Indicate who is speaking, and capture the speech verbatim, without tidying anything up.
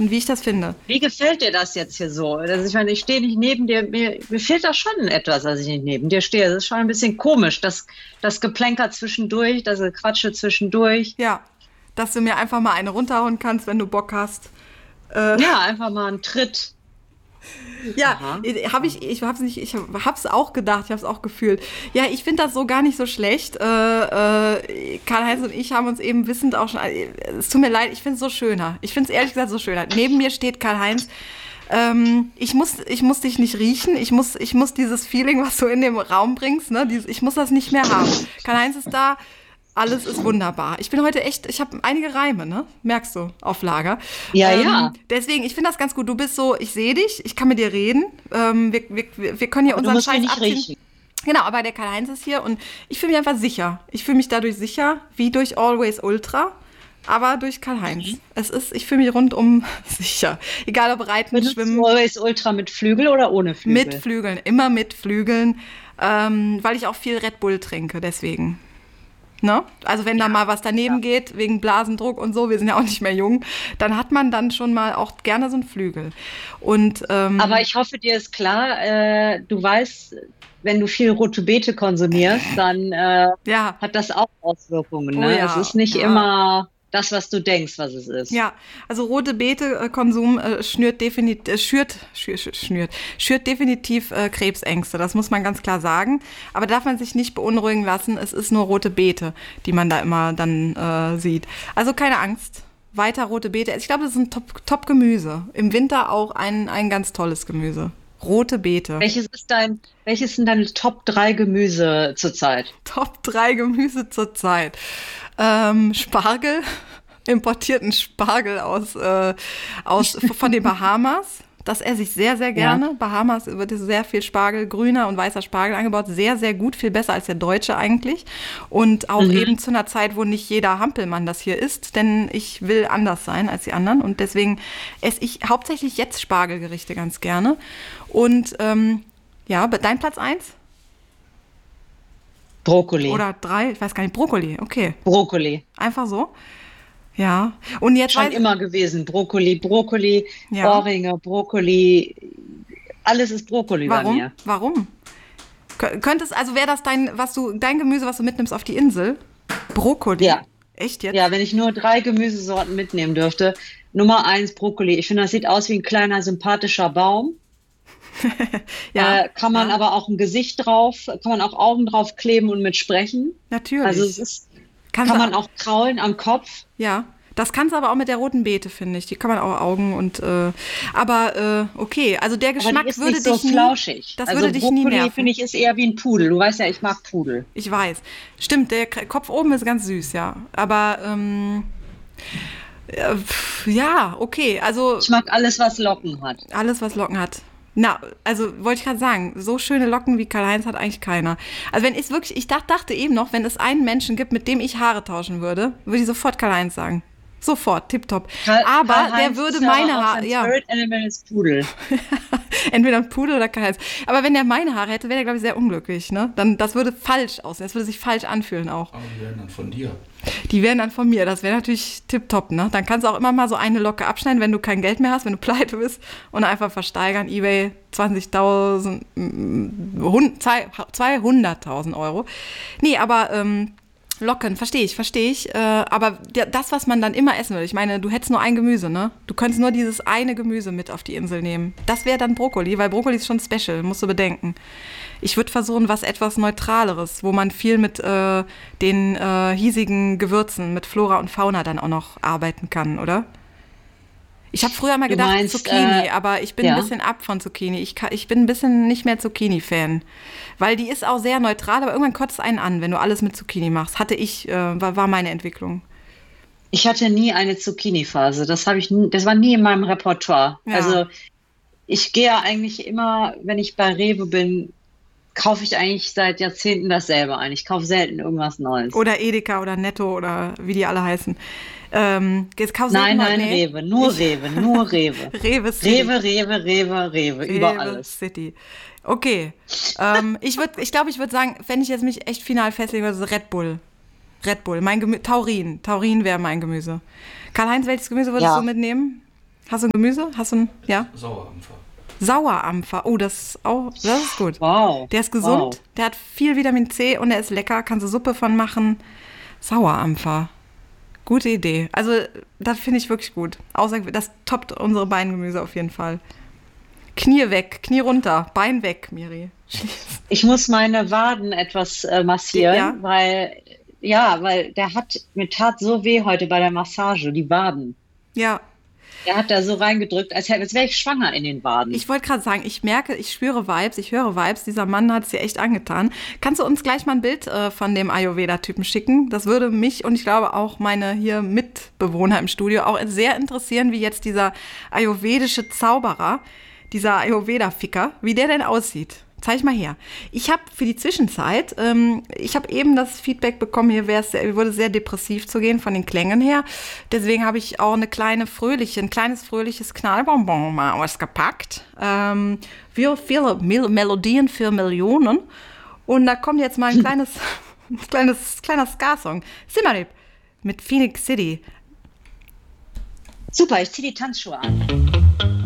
Speaker 1: und wie ich das finde.
Speaker 2: Wie gefällt dir das jetzt hier so? Also ich meine, ich stehe nicht neben dir, mir, mir fehlt da schon etwas, dass ich nicht neben dir stehe. Das ist schon ein bisschen komisch, das, das Geplänker zwischendurch, das Gequatsche zwischendurch.
Speaker 1: Ja, dass du mir einfach mal eine runterhauen kannst, wenn du Bock hast.
Speaker 2: Äh, ja, einfach mal einen Tritt.
Speaker 1: Ja, habe ich, ich hab's nicht, ich hab's auch gedacht, ich hab's auch gefühlt. Ja, ich finde das so gar nicht so schlecht. Äh, äh, Karl-Heinz und ich haben uns eben wissend auch schon, es tut mir leid, ich finde es so schöner. Ich finde es ehrlich gesagt so schöner. Neben mir steht Karl-Heinz. Ähm, ich muss, ich muss dich nicht riechen. Ich muss, ich muss dieses Feeling, was du in den Raum bringst, ne, dieses, ich muss das nicht mehr haben. Karl-Heinz ist da. Alles ist wunderbar. Ich bin heute echt, ich habe einige Reime, ne? Merkst du, auf Lager.
Speaker 2: Ja,
Speaker 1: ähm,
Speaker 2: ja.
Speaker 1: Deswegen, ich finde das ganz gut. Du bist so, ich sehe dich, ich kann mit dir reden. Ähm, wir, wir, wir können hier
Speaker 2: aber
Speaker 1: unseren Scheiß
Speaker 2: nicht
Speaker 1: abziehen.
Speaker 2: Riechen.
Speaker 1: Genau, aber der Karl-Heinz ist hier und ich fühle mich einfach sicher. Ich fühle mich dadurch sicher, wie durch Always Ultra, aber durch Karl-Heinz. Mhm. Es ist, ich fühle mich rundum sicher. Egal ob Reiten,
Speaker 2: Benutzt
Speaker 1: Schwimmen.
Speaker 2: Du Always Ultra mit Flügel oder ohne Flügel?
Speaker 1: Mit Flügeln, immer mit Flügeln, ähm, weil ich auch viel Red Bull trinke, deswegen. Ne? Also wenn ja, da mal was daneben ja. geht, wegen Blasendruck und so, wir sind ja auch nicht mehr jung, dann hat man dann schon mal auch gerne so einen Flügel. Und, ähm,
Speaker 2: aber ich hoffe, dir ist klar, äh, du weißt, wenn du viel rote Beete konsumierst, dann äh,
Speaker 1: ja.
Speaker 2: hat das auch Auswirkungen. Ne?
Speaker 1: Oh ja.
Speaker 2: Es ist nicht
Speaker 1: ja.
Speaker 2: immer das, was du denkst, was es ist.
Speaker 1: Ja, also rote Beete-Konsum äh, schnürt definitiv, äh, schürt, schür, schnürt, schürt definitiv äh, Krebsängste, das muss man ganz klar sagen. Aber darf man sich nicht beunruhigen lassen, es ist nur rote Beete, die man da immer dann äh, sieht. Also keine Angst, weiter rote Beete. Ich glaube, das ist ein Top, Top-Gemüse. Im Winter auch ein, ein ganz tolles Gemüse. Rote Beete.
Speaker 2: Welches ist dein, welches sind deine Top drei Gemüse zurzeit?
Speaker 1: Top drei Gemüse zurzeit. Ähm, Spargel, importierten Spargel aus, äh, aus von den Bahamas. Das esse ich sehr, sehr gerne. Ja. Bahamas wird sehr viel Spargel, grüner und weißer Spargel angebaut. Sehr, sehr gut, viel besser als der deutsche eigentlich. Und auch mhm. eben zu einer Zeit, wo nicht jeder Hampelmann das hier isst. Denn ich will anders sein als die anderen. Und deswegen esse ich hauptsächlich jetzt Spargelgerichte ganz gerne. Und ähm, ja, dein Platz eins?
Speaker 2: Brokkoli.
Speaker 1: Oder drei, ich weiß gar nicht, Brokkoli, okay.
Speaker 2: Brokkoli.
Speaker 1: Einfach so? Ja. Und jetzt
Speaker 2: schon
Speaker 1: weiß
Speaker 2: immer gewesen. Brokkoli, Brokkoli, ja. Ohrringe, Brokkoli, alles ist Brokkoli
Speaker 1: Warum?
Speaker 2: bei mir.
Speaker 1: Warum? Könntest, also wäre das dein, was du, dein Gemüse, was du mitnimmst auf die Insel? Brokkoli?
Speaker 2: Ja.
Speaker 1: Echt jetzt?
Speaker 2: Ja, wenn ich nur drei Gemüsesorten mitnehmen dürfte. Nummer eins Brokkoli. Ich finde, das sieht aus wie ein kleiner, sympathischer Baum. ja, äh, kann man ja. aber auch ein Gesicht drauf, kann man auch Augen drauf kleben und mit sprechen.
Speaker 1: Natürlich.
Speaker 2: Also es ist, kann man auch kraulen am Kopf.
Speaker 1: Ja, das kannst du aber auch mit der roten Beete, finde ich. Die kann man auch Augen und, äh, aber äh, okay, also der Geschmack
Speaker 2: ist
Speaker 1: würde
Speaker 2: nicht
Speaker 1: dich
Speaker 2: so
Speaker 1: nie,
Speaker 2: flauschig.
Speaker 1: das
Speaker 2: also
Speaker 1: würde dich
Speaker 2: Brokkoli,
Speaker 1: nie nerven.
Speaker 2: Finde ich, ist eher wie ein Pudel. Du weißt ja, ich mag Pudel.
Speaker 1: Ich weiß. Stimmt, der Kopf oben ist ganz süß, ja. Aber, ähm, äh, ja, okay, also.
Speaker 2: Ich mag alles, was Locken hat.
Speaker 1: Alles, was Locken hat. Na, also wollte ich gerade sagen, so schöne Locken wie Karl-Heinz hat eigentlich keiner. Also wenn ich wirklich, ich dacht, dachte eben noch, wenn es einen Menschen gibt, mit dem ich Haare tauschen würde, würde ich sofort Karl-Heinz sagen. Sofort, tipptopp. Aber
Speaker 2: Karl-Heinz
Speaker 1: der würde
Speaker 2: ist
Speaker 1: meine
Speaker 2: ja
Speaker 1: Haare, ja.
Speaker 2: Spirit Animal ist Pudel.
Speaker 1: Entweder ein Pudel oder Karl-Heinz. Aber wenn der meine Haare hätte, wäre der, glaube ich, sehr unglücklich, ne? Dann, das würde falsch aussehen, das würde sich falsch anfühlen auch.
Speaker 3: Aber die wären dann von dir.
Speaker 1: Die wären dann von mir, das wäre natürlich tipptopp, ne? Dann kannst du auch immer mal so eine Locke abschneiden, wenn du kein Geld mehr hast, wenn du pleite bist und einfach versteigern, eBay zwanzigtausend, zweihunderttausend Euro. Nee, aber ähm, Locken, verstehe ich, verstehe ich. Äh, aber der, das, was man dann immer essen will, ich meine, du hättest nur ein Gemüse, ne? Du könntest nur dieses eine Gemüse mit auf die Insel nehmen. Das wäre dann Brokkoli, weil Brokkoli ist schon special, musst du bedenken. Ich würde versuchen, was etwas Neutraleres, wo man viel mit äh, den äh, hiesigen Gewürzen, mit Flora und Fauna dann auch noch arbeiten kann, oder? Ich habe früher mal
Speaker 2: Du
Speaker 1: gedacht,
Speaker 2: meinst,
Speaker 1: Zucchini,
Speaker 2: äh,
Speaker 1: aber ich bin
Speaker 2: ja.
Speaker 1: ein bisschen ab von Zucchini. Ich, kann, ich bin ein bisschen nicht mehr Zucchini-Fan. Weil die ist auch sehr neutral, aber irgendwann kotzt es einen an, wenn du alles mit Zucchini machst. Hatte ich, äh, war, war meine Entwicklung.
Speaker 2: Ich hatte nie eine Zucchini-Phase. Das habe ich, nie, das war nie in meinem Repertoire.
Speaker 1: Ja.
Speaker 2: Also ich gehe ja eigentlich immer, wenn ich bei Rewe bin, kaufe ich eigentlich seit Jahrzehnten dasselbe ein. Ich kaufe selten irgendwas Neues.
Speaker 1: Oder Edeka oder Netto oder wie die alle heißen. Ähm, jetzt kaufst
Speaker 2: nein,
Speaker 1: du
Speaker 2: nein,
Speaker 1: nee.
Speaker 2: Rewe, nur
Speaker 1: ich,
Speaker 2: Rewe, nur Rewe.
Speaker 1: Rewe City.
Speaker 2: Rewe, Rewe, Rewe, Rewe,
Speaker 1: Rewe
Speaker 2: über alles.
Speaker 1: City. Okay. ähm, ich würde, ich glaube, ich würde sagen, wenn ich jetzt mich echt final festlegen würde, so Red Bull. Red Bull. Mein Gemü- Taurin. Taurin wäre mein Gemüse. Karl-Heinz, welches Gemüse würdest
Speaker 2: Ja.
Speaker 1: du mitnehmen? Hast du ein Gemüse? Hast du ein, ja?
Speaker 3: Sauerampfer.
Speaker 1: Sauerampfer. Oh, das ist auch, das ist gut.
Speaker 2: Wow.
Speaker 1: Der ist gesund,
Speaker 2: Wow.
Speaker 1: der hat viel Vitamin C und der ist lecker. Kannst du Suppe von machen. Sauerampfer. Gute Idee. Also, das finde ich wirklich gut. Außer, das toppt unsere Beingemüse auf jeden Fall. Knie weg, Knie runter, Bein weg, Miri.
Speaker 2: Ich muss meine Waden etwas äh, massieren,
Speaker 1: Ja.
Speaker 2: weil, ja, weil der hat, mir tat so weh heute bei der Massage, die Waden.
Speaker 1: Ja,
Speaker 2: Der hat da so reingedrückt, als, hätte- als wäre ich schwanger in den Waden.
Speaker 1: ich wollte gerade sagen, ich merke, ich spüre Vibes, ich höre Vibes. Dieser Mann hat es dir echt angetan. Kannst du uns gleich mal ein Bild äh, von dem Ayurveda-Typen schicken? Das würde mich und ich glaube auch meine hier Mitbewohner im Studio auch sehr interessieren, wie jetzt dieser ayurvedische Zauberer, dieser Ayurveda-Ficker, wie der denn aussieht. Zeig mal her. Ich habe für die Zwischenzeit, ähm, ich habe eben das Feedback bekommen, hier wär's sehr, wurde sehr depressiv zu gehen von den Klängen her. Deswegen habe ich auch eine kleine fröhliche, ein kleines fröhliches Knallbonbon mal ausgepackt. Ähm, wir viele Mel- Melodien für Millionen. Und da kommt jetzt mal ein kleines, ein kleines, kleiner Ska-Song. Simarip mit Phoenix City.
Speaker 2: Super, ich ziehe die Tanzschuhe an.